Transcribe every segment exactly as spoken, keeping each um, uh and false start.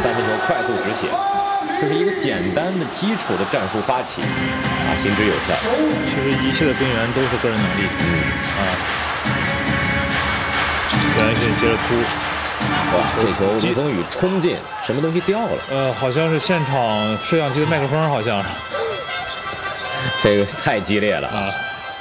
三分球快速止血，这是一个简单的基础的战术发起啊，行之有效。 其实一切的根源都是个人能力。嗯啊，袁仁勋接着突。 哇！这球吴宗宇冲进，什么东西掉了？ 呃，好像是现场摄像机的麦克风，好像是。 这个太激烈了啊！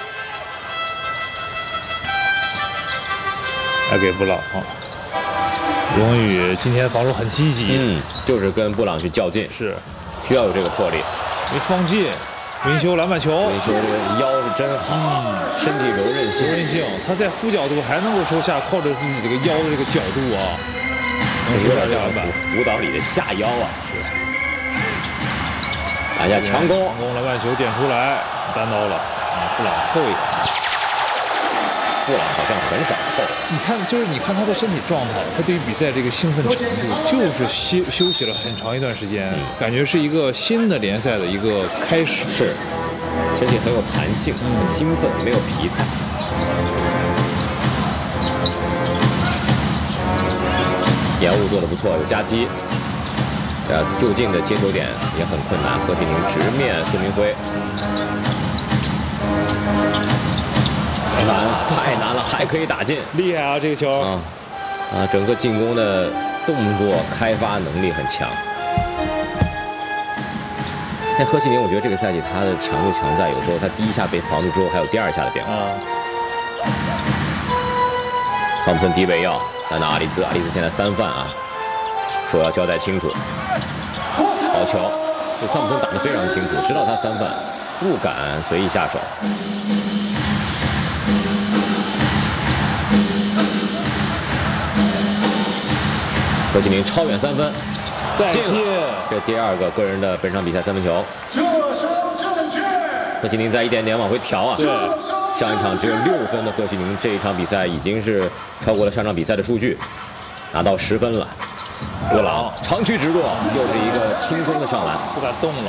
来给布朗啊！吴宗宇今天防守很积极， 嗯，就是跟布朗去较劲， 是需要有这个魄力。 没放进，维修篮板球， 维修腰是真好，嗯、身体柔韧性， 柔韧性，他在负角度还能够收下，靠着自己这个腰的这个角度啊。 有点像舞蹈里的下腰啊！打下强攻， 强攻篮板球点出来，单刀了啊！布朗扣一个， 布朗好像很少扣。 你看，就是你看他的身体状态，他对于比赛这个兴奋程度，就是休休息了很长一段时间，嗯、感觉是一个新的联赛的一个开始。 是，身体很有弹性，嗯、很兴奋，没有疲态。 掩护做得不错，有夹击，呃，就近的接球点也很困难。何启宁直面孙明辉，太难了，太难了，还可以打进， 厉害啊！这个球啊啊，整个进攻的动作开发能力很强。那何启宁，我觉得这个赛季他的强就强在，有时候他第一下被防住之后，还有第二下的变化。啊、汤普森低位要。 那阿里兹，阿里兹现在三犯啊，说要交代清楚。好球，这汤普森打得非常清楚，知道他三犯，不敢随意下手。何启明超远三分， 再见， 这第二个个人的本场比赛三分球。何启明在一点点往回调啊。 对。 上一场只有六分的何启宁，这一场比赛已经是超过了上场比赛的数据，拿到十分了。布朗长驱直入，又是一个轻松的上篮， 不敢动了。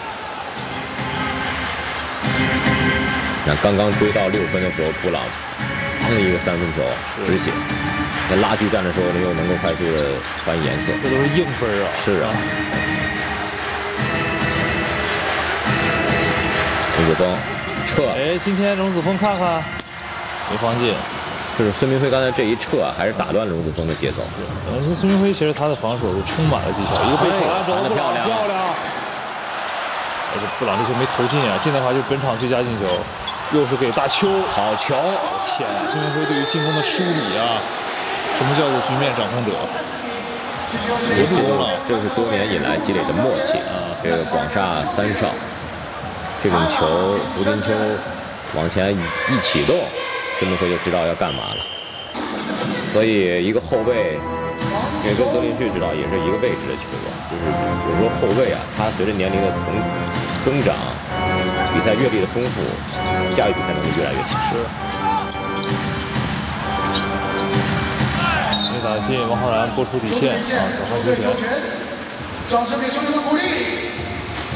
那刚刚追到六分的时候，布朗砰的一个三分球止血。在拉锯战的时候呢，又能够快速的换颜色， 这都是硬分啊！ 是啊。陈子峰。 撤！ 哎，今天荣子峰看看，没放进。 就是孙明辉刚才这一撤，还是打断了荣子峰的节奏。 嗯，孙明辉其实他的防守是充满了技巧，一个背手篮传的漂亮，漂亮。而且布朗这球没投进啊，进的话就是本场最佳进球，又是给大邱， 好球！ 天啊，孙明辉对于进攻的梳理啊，什么叫做局面掌控者？ 也多了，这是多年以来积累的默契啊。这个广厦三少。 这种球，胡金秋往前一启动，孙明辉就知道要干嘛了。所以一个后卫，也跟泽林旭知道，也是一个位置的球员。就是有时候后卫啊，他随着年龄的增增长，比赛阅历的丰富，驾驭比赛能力越来越强。 是。没打进，王浩然拨出底线啊，转换球权。掌声给所有的鼓励。